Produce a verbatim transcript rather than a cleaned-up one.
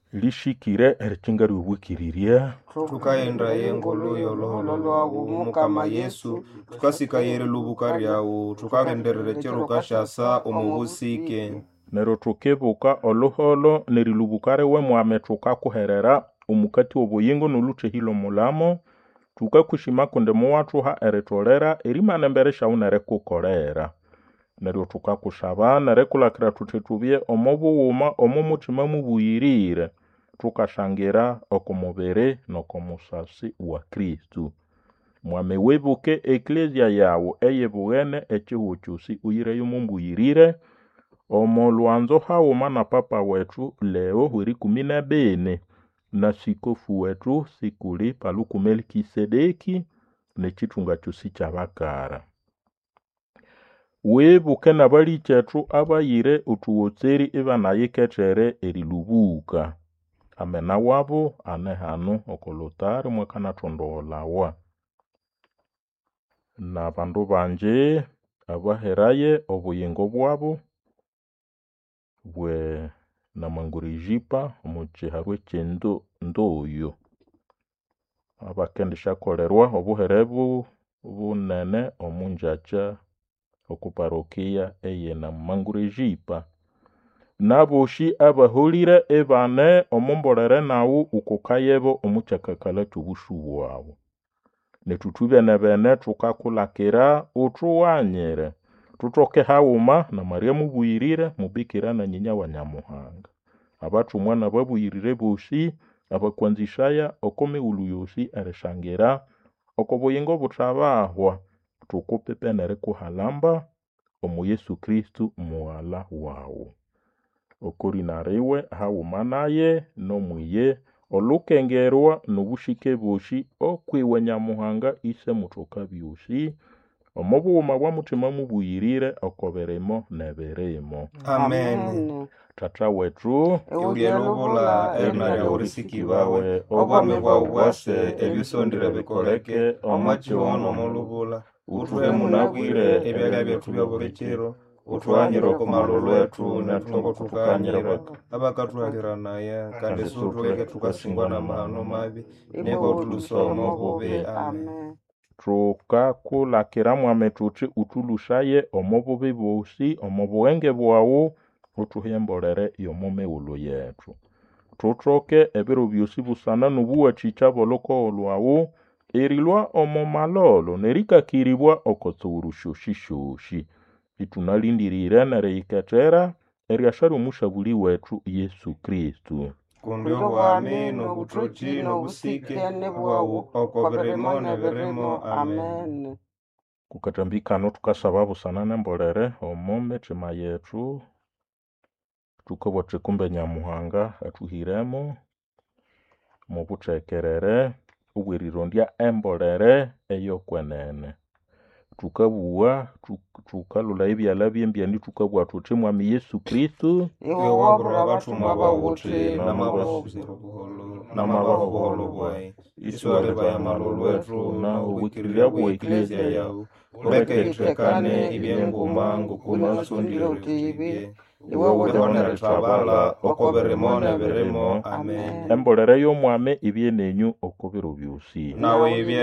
lishikire erichinga ryobwikiriria tukaenda yengolo yoloholo mukama Yesu tukasikayire lubuka ryawu tukagenderere chero kashasa omubusike nero tukibuka oluholo nerilubukare we mwame tukakuherera omukati obuyingo noluthehilo mulamo tukakushima kunde muwathuha eritolera erimana mbere shaunere kukolera neryo tukakushaba nerekulakira tuthi tubye omubuwuma omumuthima mubuyirire tukashangira okumubiri nokumusasi wa Kristu mwame webuke eklesia yawu eyebughene echihu chusi uyireyo mumbuyirire omolwanzo hawuma na papa wetu Leo hweri kumi na bene na sikofu wetu Sikuli Paluku Melkisedeki nechithunga chusi chabakara webuke nabali chetu abayire utuwotseri ibanayikethere erilubuka amena wabo ane hanu okolotari mwakana tondolawa na bandu banje abaheraye obuyingo bwabo bwe namangurijipa omuchiharwe chendo ndoyo abakendisha kolerwa obuherebu bunene omunjacha okuparokia eye na mangurijipa naboshi abaholire ebane omombolere nawu ukukayebo omuchakakala tubushu wabo netutube nebene tukakulakira utuwanyere tutoke hawuma na Maria mubuyirire mubikira na nyinya wa Nyamuhanga abatu mwana babuyirire boshi abakwanzishaya okome uluyoshi ereshangira okobuyingo butabahwa tukupepenere kuhalamba omu Yesu Kristu muwala wawu okorinariwe hawuma naye nomwiye olukengerwa nubushike boshi okwiwe Nyamuhanga ise mutoka byoshi omubuwuma bwa mutima mubuyirire okoberemo neberemo amen tata wetu eulyelubula erinalya urisiki bawe obwami bwawu bwase ebisondire bikoleke omwachiwono mulubula utuhe munabwire ebyalya byetu byobulikiro utwanyire okumalo lwetu netungo tukanyira abakatwalira naye kandi sutweke tukasingwa na mahano mabi neko tulusoma obubi amen tukakulakira mwame tuthi utulushaye omububi bosi omubuwenge bwawu utuhembolere yomumewulo yetu tutroke ebiro byosi busana nubuwachicha boloko lwawu erilwa omumalolo nerikakiribwa okotsurushoshishoshi itunalindirire nereiketera eriashari omushabuli wetu Yesu Kristu kundi obwami nobutoki nobusike bwawu okoberemo neberemo amen kukatambikano tukasaba busana nembolere omu mitima yetu tukobothe kumbe Nyamuhanga atuhiremo mu buthekerere ubwirirondya embolere eyokwenene tukabuwa tukalula ebyala byembyani tukabwa tuthi mwami Yesu Kristu iwe wabura abatumwa bawuthi namabaho buholo bwayi iswale bayamalo lwetu na ubwikirira bwa eklesia yawu uleke ithekane ibyenguma ngukunasundire utibye iwe wudonere twabala okoberemo neberemo amen embolere y'omwami ibyenenyu okubiro byosi nawe ibye